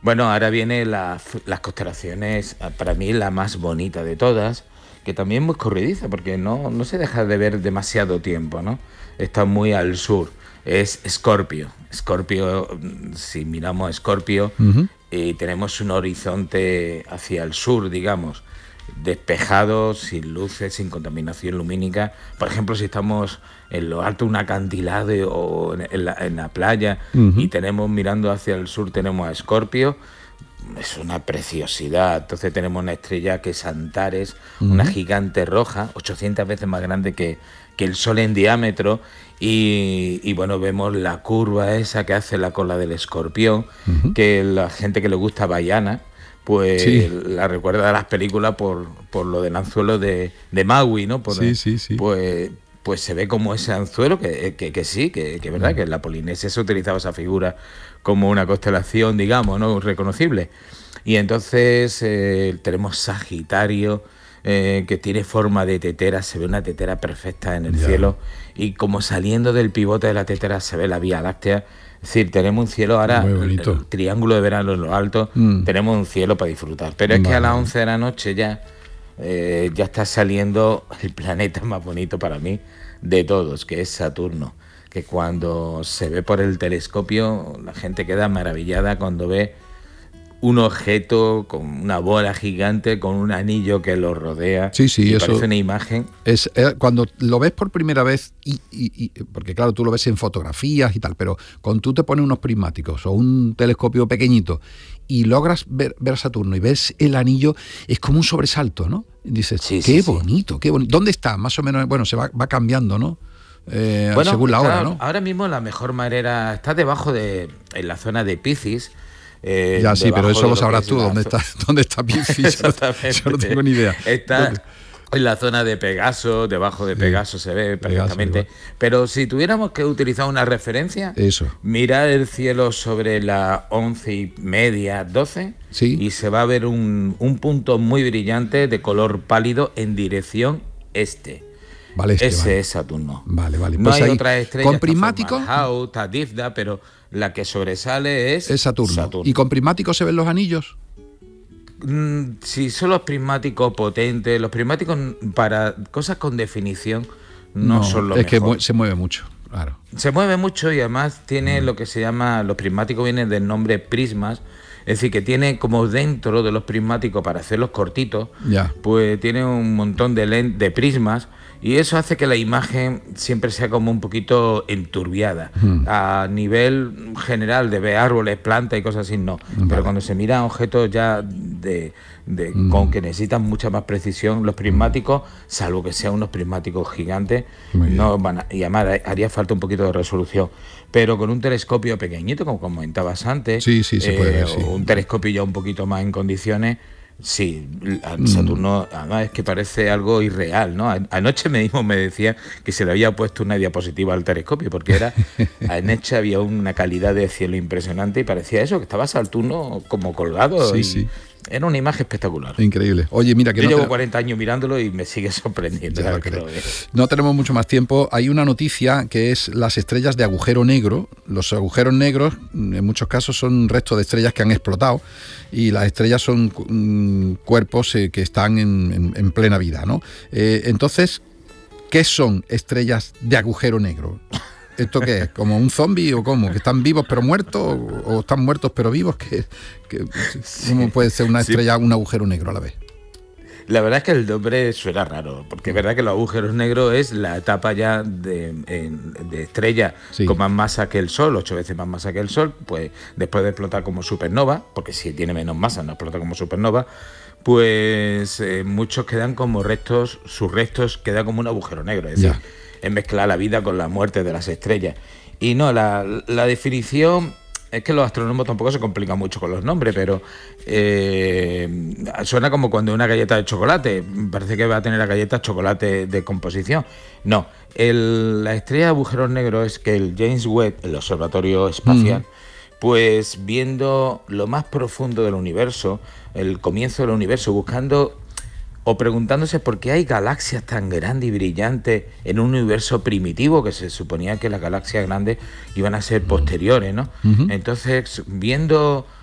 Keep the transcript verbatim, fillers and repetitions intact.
Bueno, ahora viene la, las constelaciones, para mí la más bonita de todas, que también es muy escurridiza, porque no, no se deja de ver demasiado tiempo, ¿no? Está muy al sur. Es Escorpio. Escorpio, si miramos a Escorpio, Uh-huh. y tenemos un horizonte hacia el sur, digamos, despejado, sin luces, sin contaminación lumínica. Por ejemplo, si estamos en lo alto de un acantilado o en, en, la, en la playa, Uh-huh. y tenemos mirando hacia el sur, tenemos a Escorpio, es una preciosidad. Entonces tenemos una estrella que es Antares, uh-huh. una gigante roja, ochocientas veces más grande que, que el Sol en diámetro, y, y bueno, vemos la curva esa que hace la cola del escorpión, uh-huh. que la gente que le gusta Baiana, pues sí. la recuerda a las películas por, por lo del anzuelo de, de Maui, ¿no? Por, sí, sí, sí. Pues, pues se ve como ese anzuelo, que, que, que sí, que, que es verdad, uh-huh. que en la Polinesia se utilizaba esa figura como una constelación, digamos, ¿no? Reconocible. Y entonces eh, tenemos Sagitario, eh, que tiene forma de tetera, se ve una tetera perfecta en el ya. cielo, y como saliendo del pivote de la tetera se ve la Vía Láctea. Es decir, tenemos un cielo ahora, el, el triángulo de verano en lo alto, mm. tenemos un cielo para disfrutar. Pero es vale. que a las once de la noche ya, eh, ya está saliendo el planeta más bonito para mí de todos, que es Saturno. Que cuando se ve por el telescopio, la gente queda maravillada cuando ve un objeto con una bola gigante, con un anillo que lo rodea. Sí, sí, y eso parece una imagen. Es, eh, cuando lo ves por primera vez, y, y, y porque claro, tú lo ves en fotografías y tal, pero cuando tú te pones unos prismáticos o un telescopio pequeñito y logras ver, ver Saturno y ves el anillo, es como un sobresalto, ¿no? Y dices, sí, qué sí, bonito, sí. qué bonito. ¿Dónde está? Más o menos, bueno, se va, va cambiando, ¿no? Eh, bueno, según la claro, hora, ¿no? Ahora mismo la mejor manera está debajo de, en la zona de Piscis. Eh, ya, sí, pero eso lo sabrás tú, ¿dónde está, dónde está Piscis? Yo no tengo ni idea. Está ¿Dónde? En la zona de Pegaso, debajo de Pegaso sí, se ve perfectamente. Pegaso, pero si tuviéramos que utilizar una referencia, eso. mirar el cielo sobre las once y media, doce, sí. y se va a ver un, un punto muy brillante de color pálido en dirección este. Vale, este, Ese vale. es Saturno. Vale, vale. No pues hay ahí, otra estrella. ¿con prismático? Está está Difda, pero la que sobresale es, es Saturno. Saturno. ¿Y con prismático se ven los anillos? Mm, sí, son los prismáticos potentes. Los prismáticos para cosas con definición no, no son los es mejor. que se mueve mucho, claro. Se mueve mucho y además tiene mm. lo que se llama, los prismáticos vienen del nombre prismas. Es decir, que tiene como dentro de los prismáticos, para hacerlos cortitos, ya. pues tiene un montón de, lent- de prismas, y eso hace que la imagen siempre sea como un poquito enturbiada. Hmm. A nivel general de ver árboles, plantas y cosas así, no. Vale. Pero cuando se miran objetos ya de, de hmm. con que necesitan mucha más precisión, los prismáticos, salvo que sean unos prismáticos gigantes, no van a, y además haría falta un poquito de resolución. Pero con un telescopio pequeñito, como comentabas antes, sí, sí, se eh, puede ver, sí. un telescopio ya un poquito más en condiciones, sí, Saturno mm. además es que parece algo irreal, ¿no? Anoche mismo me decía que se le había puesto una diapositiva al telescopio, porque era anoche había una calidad de cielo impresionante y parecía eso, que estaba Saturno como colgado. Sí, y sí. Era una imagen espectacular. Increíble. Oye, mira que yo no llevo te... cuarenta años mirándolo y me sigue sorprendiendo. Ya, que lo no tenemos mucho más tiempo. Hay una noticia que es las estrellas de agujero negro. Los agujeros negros, en muchos casos, son restos de estrellas que han explotado, y las estrellas son mm, cuerpos eh, que están en, en, en plena vida, ¿no? Eh, entonces, ¿qué son estrellas de agujero negro? ¿Esto qué es? ¿Como un zombie o cómo? ¿Que están vivos pero muertos? ¿O, o están muertos pero vivos? ¿Qué, qué, ¿Cómo puede ser una estrella, sí. un agujero negro a la vez? La verdad es que el nombre suena raro, porque es verdad que los agujeros negros es la etapa ya de, de estrella sí. con más masa que el Sol, ocho veces más masa que el Sol, pues después de explotar como supernova, porque si tiene menos masa no explota como supernova, pues eh, muchos quedan como restos, sus restos quedan como un agujero negro, es decir, yeah. es mezclar la vida con la muerte de las estrellas. Y no, la, la definición... Es que los astrónomos tampoco se complican mucho con los nombres, pero eh, suena como cuando una galleta de chocolate. Parece que va a tener la galleta chocolate de composición. No, el, la estrella de agujeros negros es que el James Webb, el observatorio espacial, mm. pues viendo lo más profundo del universo, el comienzo del universo, buscando o preguntándose por qué hay galaxias tan grandes y brillantes en un universo primitivo, que se suponía que las galaxias grandes iban a ser posteriores, ¿no? Uh-huh. Entonces, viendo